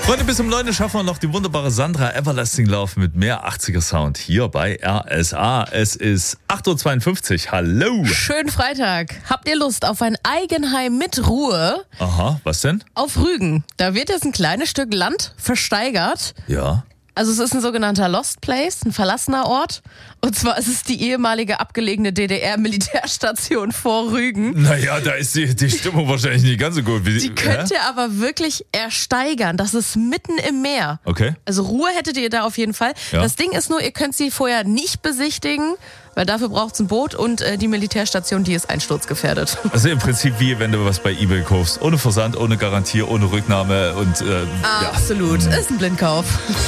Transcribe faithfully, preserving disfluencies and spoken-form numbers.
Freunde, bis um neun Uhr schaffen wir noch die wunderbare Sandra Everlasting Love mit mehr achtziger Sound hier bei R S A. Es ist acht Uhr zweiundfünfzig. Hallo. Schönen Freitag. Habt ihr Lust auf ein Eigenheim mit Ruhe? Aha, was denn? Auf Rügen. Da wird jetzt ein kleines Stück Land versteigert. Ja. Also es ist ein sogenannter Lost Place, ein verlassener Ort. Und zwar ist es die ehemalige abgelegene D D R-Militärstation vor Rügen. Naja, da ist die, die Stimmung wahrscheinlich nicht ganz so gut. Wie, Die könnt hä? ihr aber wirklich ersteigern. Das ist mitten im Meer. Okay. Also Ruhe hättet ihr da auf jeden Fall. Ja. Das Ding ist nur, ihr könnt sie vorher nicht besichtigen, weil dafür braucht es ein Boot und äh, die Militärstation, die ist einsturzgefährdet. Also im Prinzip wie wenn du was bei eBay kaufst. Ohne Versand, ohne Garantie, ohne Rücknahme und äh, ja. Absolut. Ist ein Blindkauf.